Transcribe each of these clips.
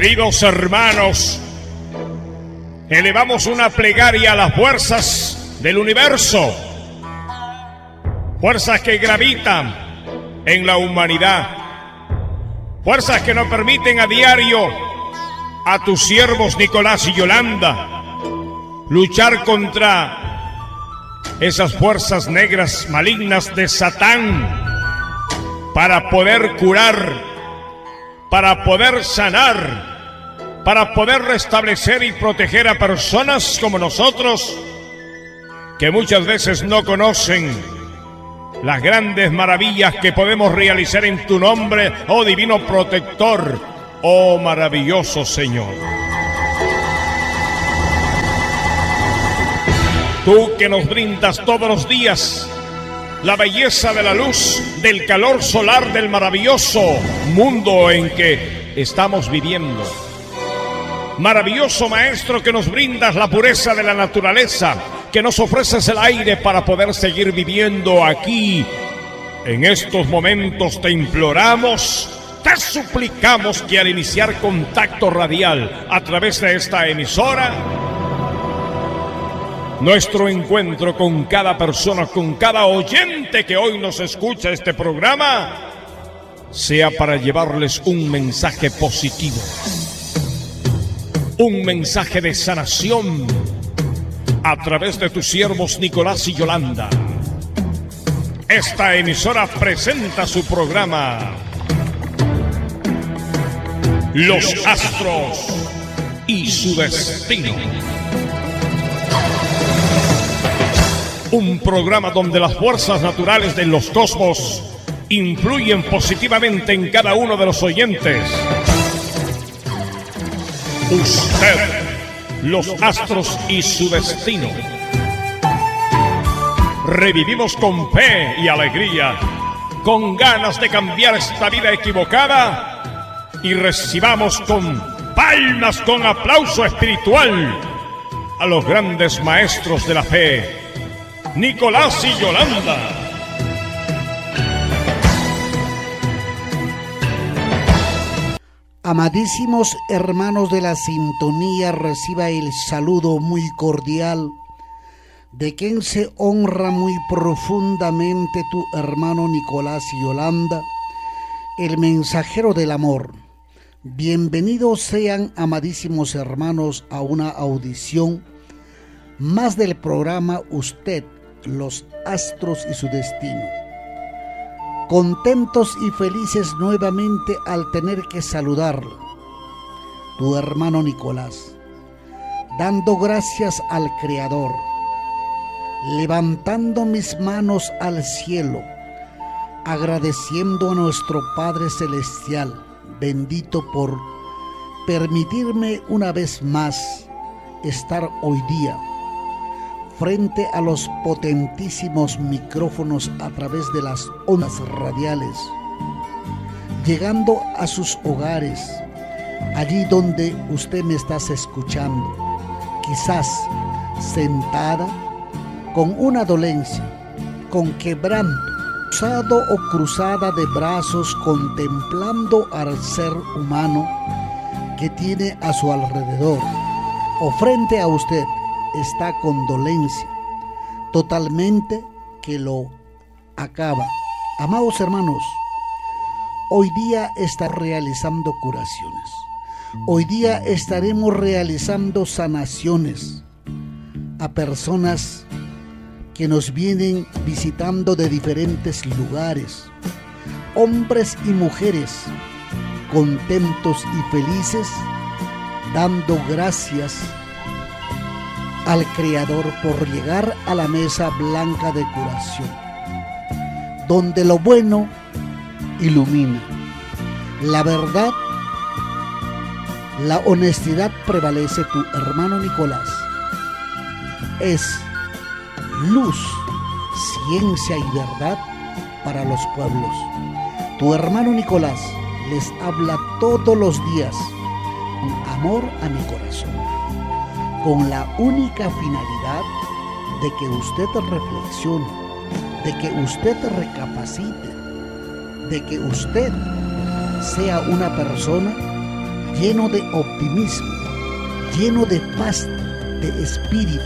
Queridos hermanos, elevamos una plegaria a las fuerzas del universo, fuerzas que gravitan en la humanidad, fuerzas que nos permiten a diario a tus siervos Nicolás y Yolanda luchar contra esas fuerzas negras malignas de Satán para poder curar, para poder sanar, para poder restablecer y proteger a personas como nosotros que muchas veces no conocen las grandes maravillas que podemos realizar en tu nombre, oh divino protector, oh maravilloso Señor. Tú que nos brindas todos los días la belleza de la luz, del calor solar del maravilloso mundo en que estamos viviendo. Maravilloso Maestro que nos brindas la pureza de la naturaleza, que nos ofreces el aire para poder seguir viviendo aquí. En estos momentos te imploramos, te suplicamos que al iniciar contacto radial a través de esta emisora, nuestro encuentro con cada persona, con cada oyente que hoy nos escucha este programa, sea para llevarles un mensaje positivo, un mensaje de sanación a través de tus siervos Nicolás y Yolanda. Esta emisora presenta su programa Los Astros y su Destino. Un programa donde las fuerzas naturales de los cosmos influyen positivamente en cada uno de los oyentes. Usted, los astros y su destino. Revivimos con fe y alegría, con ganas de cambiar esta vida equivocada, y recibamos con palmas, con aplauso espiritual a los grandes maestros de la fe, Nicolás y Yolanda. Amadísimos hermanos de la sintonía, reciba el saludo muy cordial de quien se honra muy profundamente tu hermano Nicolás y Yolanda, el mensajero del amor. Bienvenidos sean, amadísimos hermanos, a una audición más del programa Usted, los Astros y su Destino. Contentos y felices nuevamente al tener que saludarlo, tu hermano Nicolás, dando gracias al Creador, levantando mis manos al cielo, agradeciendo a nuestro Padre Celestial, bendito por permitirme una vez más estar hoy día frente a los potentísimos micrófonos a través de las ondas radiales, llegando a sus hogares, allí donde usted me está escuchando, quizás sentada, con una dolencia, con quebranto, cruzado o cruzada de brazos, contemplando al ser humano que tiene a su alrededor, o frente a usted está con dolencia totalmente que lo acaba. Amados hermanos, hoy día está realizando curaciones, hoy día estaremos realizando sanaciones a personas que nos vienen visitando de diferentes lugares, hombres y mujeres contentos y felices, dando gracias al Creador por llegar a la mesa blanca de curación, donde lo bueno ilumina, la verdad, la honestidad prevalece. Tu hermano Nicolás es luz, ciencia y verdad para los pueblos. Tu hermano Nicolás les habla todos los días con amor a mi corazón, con la única finalidad de que usted reflexione, de que usted recapacite, de que usted sea una persona lleno de optimismo, lleno de paz de espíritu.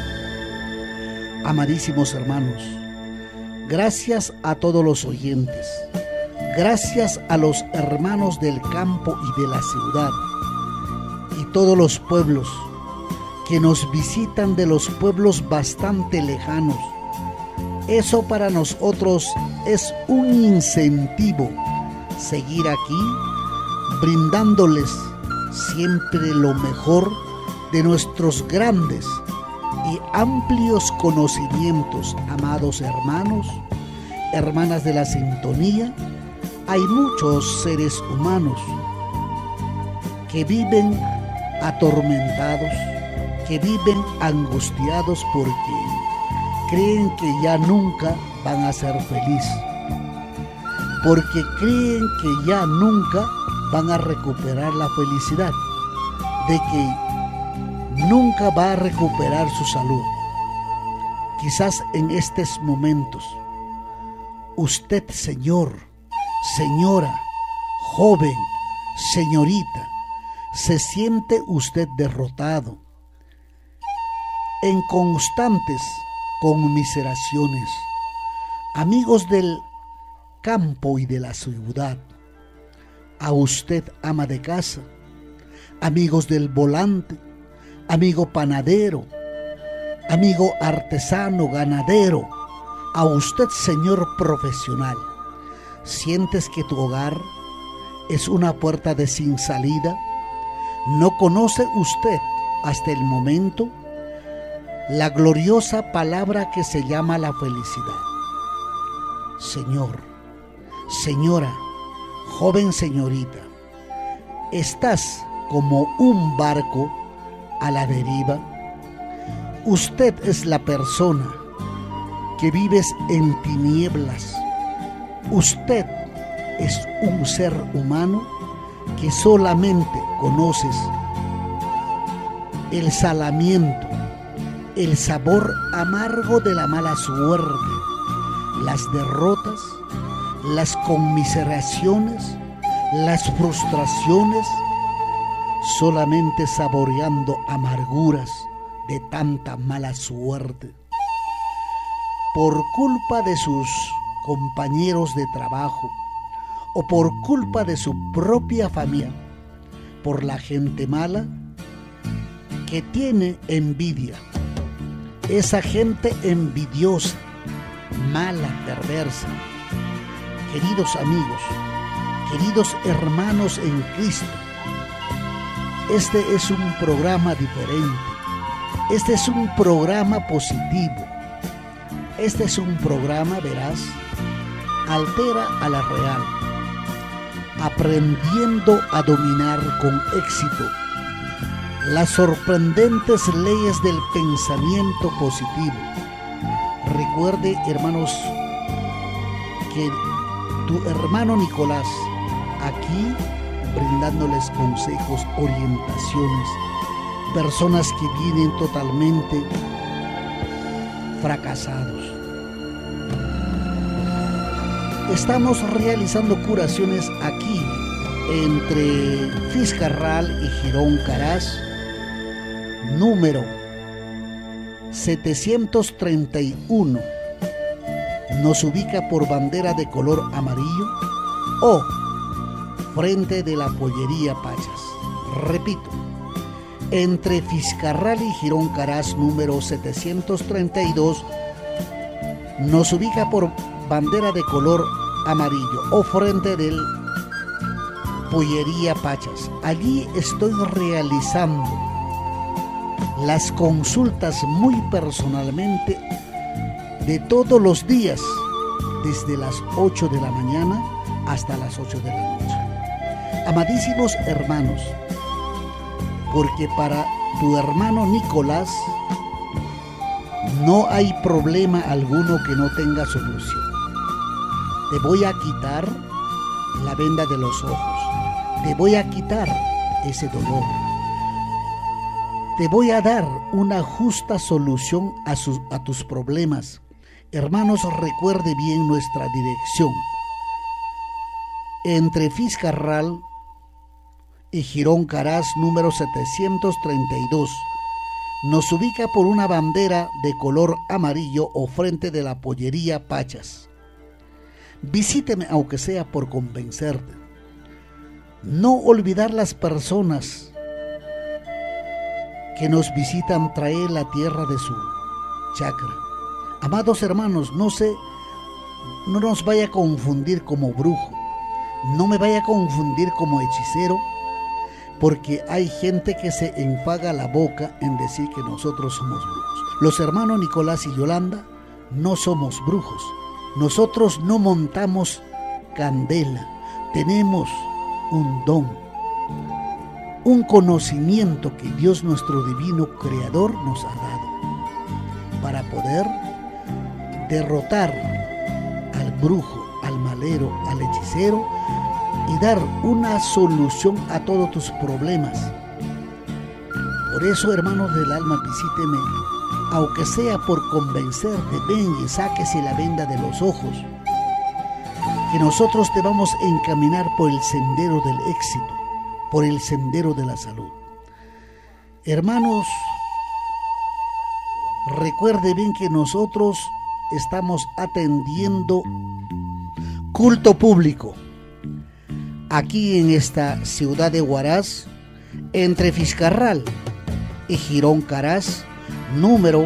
Amadísimos hermanos, gracias a todos los oyentes, gracias a los hermanos del campo y de la ciudad y todos los pueblos que nos visitan de los pueblos bastante lejanos. Eso para nosotros es un incentivo, seguir aquí brindándoles siempre lo mejor de nuestros grandes y amplios conocimientos. Amados hermanos, hermanas de la sintonía, hay muchos seres humanos que viven atormentados, que viven angustiados porque creen que ya nunca van a ser felices, porque creen que ya nunca van a recuperar la felicidad, de que nunca va a recuperar su salud. Quizás en estos momentos, usted, señor, señora, joven, señorita, se siente usted derrotado, en constantes conmiseraciones. Amigos del campo y de la ciudad, a usted, ama de casa, amigos del volante, amigo panadero, amigo artesano, ganadero, a usted, señor profesional, ¿sientes que tu hogar es una puerta de sin salida? ¿No conoce usted hasta el momento la gloriosa palabra que se llama la felicidad? Señor, señora, joven señorita, estás como un barco a la deriva. Usted es la persona que vives en tinieblas. Usted es un ser humano que solamente conoces el salamiento, el sabor amargo de la mala suerte, las derrotas, las conmiseraciones, las frustraciones, solamente saboreando amarguras de tanta mala suerte. Por culpa de sus compañeros de trabajo o por culpa de su propia familia, por la gente mala que tiene envidia, esa gente envidiosa, mala, perversa. Queridos amigos, queridos hermanos en Cristo, este es un programa diferente, este es un programa positivo, este es un programa, verás, altera a la real, aprendiendo a dominar con éxito las sorprendentes leyes del pensamiento positivo. Recuerde, hermanos, que tu hermano Nicolás aquí brindándoles consejos, orientaciones, personas que vienen totalmente fracasados. Estamos realizando curaciones aquí entre Fiscarral y Girón Caraz, número 731. Nos ubica por bandera de color amarillo o frente de la pollería Pachas. Repito, entre Fiscarral y Girón Caraz, número 732, nos ubica por bandera de color amarillo o frente del pollería Pachas. Allí estoy realizando las consultas muy personalmente de todos los días, desde las 8 de la mañana hasta las 8 de la noche. Amadísimos hermanos, porque para tu hermano Nicolás no hay problema alguno que no tenga solución. Te voy a quitar la venda de los ojos, te voy a quitar ese dolor, te voy a dar una justa solución a tus problemas. Hermanos, recuerde bien nuestra dirección. Entre Fiscarral y Girón Caraz número 732. Nos ubica por una bandera de color amarillo o frente de la pollería Pachas. Visíteme aunque sea por convencerte. No olvidar las personas que nos visitan traer la tierra de su chakra. Amados hermanos, no nos vaya a confundir como brujo, no me vaya a confundir como hechicero, porque hay gente que se enfaga la boca en decir que nosotros somos brujos. Los hermanos Nicolás y Yolanda no somos brujos. Nosotros no montamos candela. Tenemos un don, un conocimiento que Dios, nuestro divino creador, nos ha dado para poder derrotar al brujo, al malero, al hechicero y dar una solución a todos tus problemas. Por eso, hermanos del alma, visíteme, aunque sea por convencerte. Ven y sáquese la venda de los ojos, que nosotros te vamos a encaminar por el sendero del éxito, por el sendero de la salud. Hermanos, recuerde bien que nosotros estamos atendiendo culto público aquí en esta ciudad de Huaraz, entre Fiscarral y Girón Caraz, número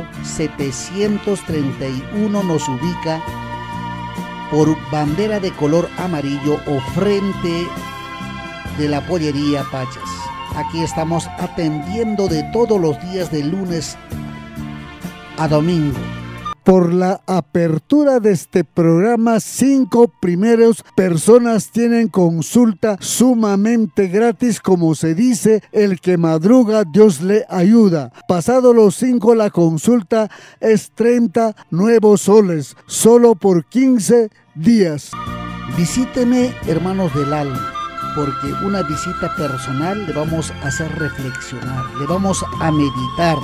731. Nos ubica por bandera de color amarillo o frente de la pollería Pachas. Aquí estamos atendiendo de todos los días de lunes a domingo. Por la apertura de este programa, 5 primeros personas tienen consulta sumamente gratis. Como se dice, el que madruga, Dios le ayuda. Pasado los 5, la consulta es 30 nuevos soles, solo por 15 días. Visíteme, hermanos del alma, porque una visita personal le vamos a hacer reflexionar, le vamos a meditar.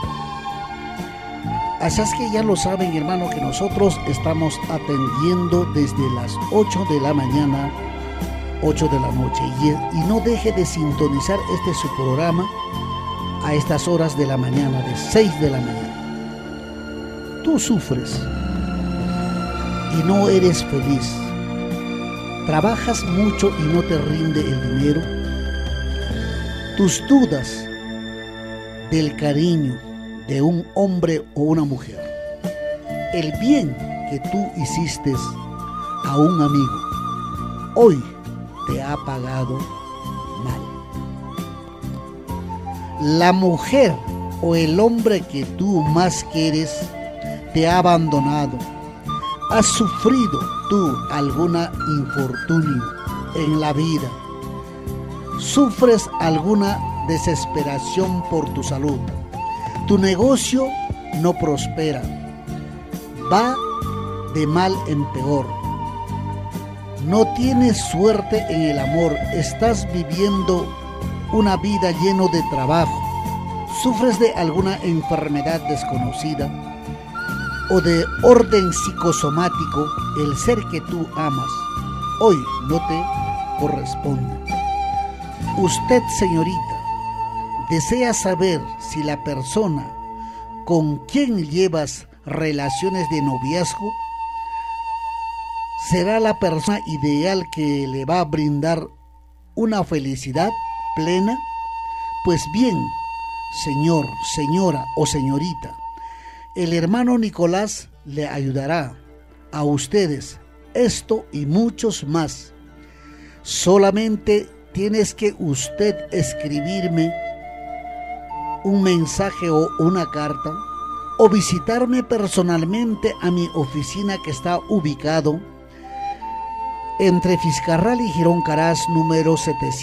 Así es que ya lo saben, hermano, que nosotros estamos atendiendo desde las 8 de la mañana, 8 de la noche. Y no deje de sintonizar su programa a estas horas de la mañana, de 6 de la mañana. Tú sufres y no eres feliz. Trabajas mucho y no te rinde el dinero. Tus dudas del cariño de un hombre o una mujer, el bien que tú hiciste a un amigo, hoy te ha pagado mal. La mujer o el hombre que tú más quieres te ha abandonado. ¿Has sufrido tú alguna infortunio en la vida? ¿Sufres alguna desesperación por tu salud? Tu negocio no prospera, va de mal en peor. No tienes suerte en el amor, estás viviendo una vida llena de trabajo. ¿Sufres de alguna enfermedad desconocida o de orden psicosomático? El ser que tú amas hoy no te corresponde. Usted, señorita, desea saber si la persona con quien llevas relaciones de noviazgo será la persona ideal que le va a brindar una felicidad plena. Pues bien, señor, señora o señorita, el hermano Nicolás le ayudará a ustedes esto y muchos más. Solamente tienes que usted escribirme un mensaje o una carta, o visitarme personalmente a mi oficina, que está ubicado entre Fiscarral y Girón Caraz, número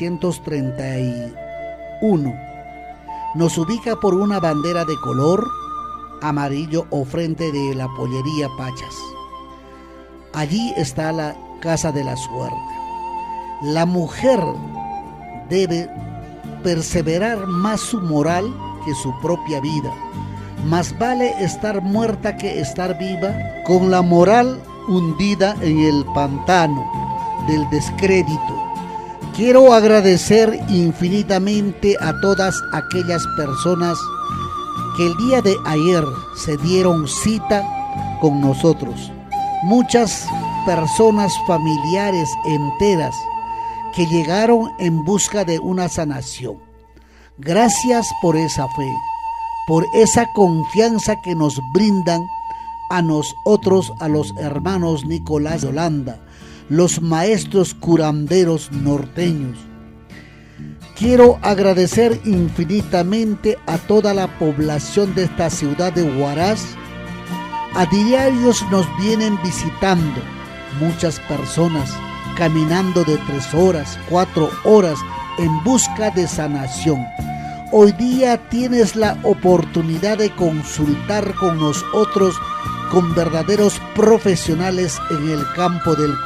731. Nos ubica por una bandera de color amarillo o frente de la pollería Pachas. Allí está la casa de la suerte. La mujer debe perseverar más su moral que su propia vida. Más vale estar muerta que estar viva, con la moral hundida en el pantano del descrédito. Quiero agradecer infinitamente a todas aquellas personas que el día de ayer se dieron cita con nosotros. Muchas personas familiares enteras que llegaron en busca de una sanación. Gracias por esa fe, por esa confianza que nos brindan a nosotros, a los hermanos Nicolás y Yolanda, los maestros curanderos norteños. Quiero agradecer infinitamente a toda la población de esta ciudad de Huaraz. A diarios nos vienen visitando muchas personas, caminando de 3 horas, 4 horas en busca de sanación. Hoy día tienes la oportunidad de consultar con nosotros, con verdaderos profesionales en el campo del